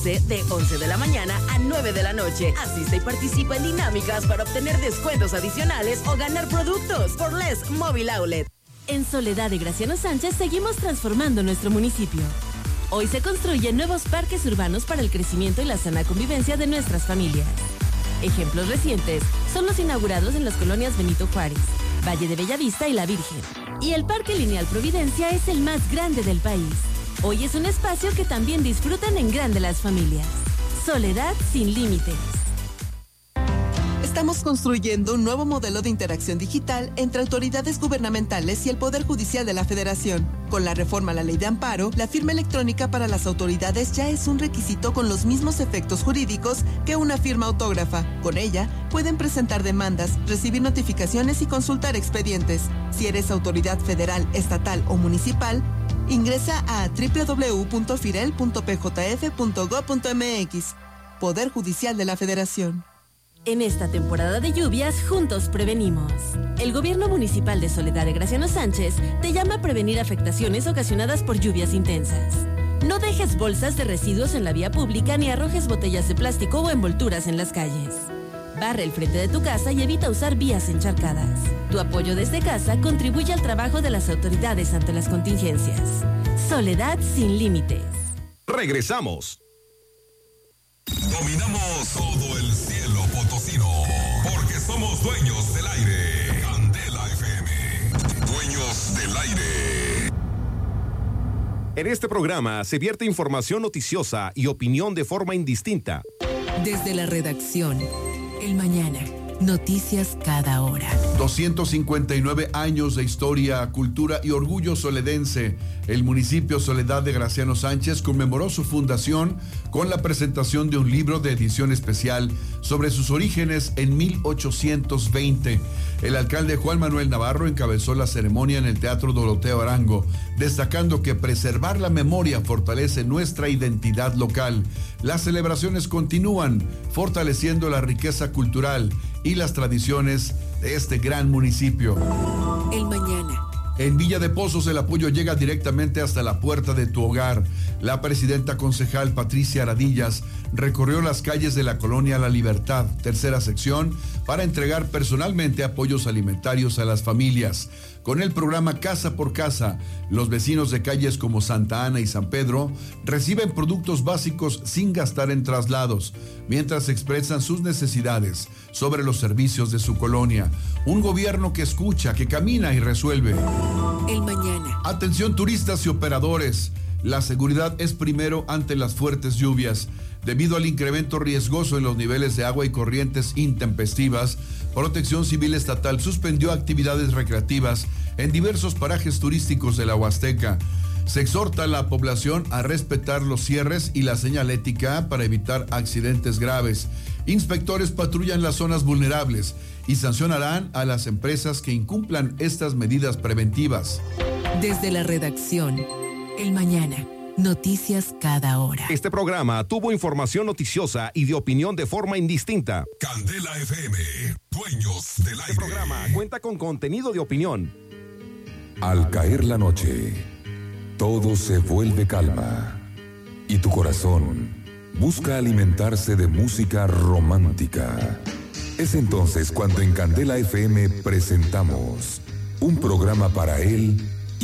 14 de 11 de la mañana a 9 de la noche. Asiste y participa en dinámicas para obtener descuentos adicionales o ganar productos por Les Móvil Outlet. En Soledad de Graciano Sánchez seguimos transformando nuestro municipio. Hoy se construyen nuevos parques urbanos para el crecimiento y la sana convivencia de nuestras familias. Ejemplos recientes son los inaugurados en las colonias Benito Juárez, Valle de Bellavista y La Virgen. Y el Parque Lineal Providencia es el más grande del país. Hoy es un espacio que también disfrutan en grande las familias. Soledad sin límites. Estamos construyendo un nuevo modelo de interacción digital entre autoridades gubernamentales y el Poder Judicial de la Federación. Con la reforma a la Ley de Amparo, la firma electrónica para las autoridades ya es un requisito con los mismos efectos jurídicos que una firma autógrafa. Con ella, pueden presentar demandas, recibir notificaciones y consultar expedientes. Si eres autoridad federal, estatal o municipal, ingresa a www.firel.pjf.gov.mx. Poder Judicial de la Federación. En esta temporada de lluvias, juntos prevenimos. El Gobierno Municipal de Soledad de Graciano Sánchez te llama a prevenir afectaciones ocasionadas por lluvias intensas. No dejes bolsas de residuos en la vía pública ni arrojes botellas de plástico o envolturas en las calles. Barre el frente de tu casa y evita usar vías encharcadas. Tu apoyo desde casa contribuye al trabajo de las autoridades ante las contingencias. Soledad sin límites. Regresamos. Dominamos todo el cielo potosino, porque somos dueños del aire. Candela FM, dueños del aire. En este programa se vierte información noticiosa y opinión de forma indistinta. Desde la redacción, El Mañana, noticias cada hora. 259 años de historia, cultura y orgullo soledense. El municipio Soledad de Graciano Sánchez conmemoró su fundación con la presentación de un libro de edición especial sobre sus orígenes en 1820. El alcalde Juan Manuel Navarro encabezó la ceremonia en el Teatro Doroteo Arango, destacando que preservar la memoria fortalece nuestra identidad local. Las celebraciones continúan, fortaleciendo la riqueza cultural y las tradiciones de este gran municipio. El Mañana. En Villa de Pozos el apoyo llega directamente hasta la puerta de tu hogar. La presidenta concejal Patricia Aradillas recorrió las calles de la colonia La Libertad, tercera sección, para entregar personalmente apoyos alimentarios a las familias. Con el programa Casa por Casa, los vecinos de calles como Santa Ana y San Pedro reciben productos básicos sin gastar en traslados, mientras expresan sus necesidades sobre los servicios de su colonia. Un gobierno que escucha, que camina y resuelve. El Mañana. Atención turistas y operadores. La seguridad es primero ante las fuertes lluvias. Debido al incremento riesgoso en los niveles de agua y corrientes intempestivas, Protección Civil Estatal suspendió actividades recreativas en diversos parajes turísticos de la Huasteca. Se exhorta a la población a respetar los cierres y la señalética para evitar accidentes graves. Inspectores patrullan las zonas vulnerables y sancionarán a las empresas que incumplan estas medidas preventivas. Desde la redacción, El Mañana, noticias cada hora. Este programa tuvo información noticiosa y de opinión de forma indistinta. Candela FM, dueños del aire. Este programa cuenta con contenido de opinión. Al caer la noche, todo se vuelve calma y tu corazón busca alimentarse de música romántica. Es entonces cuando en Candela FM presentamos un programa para él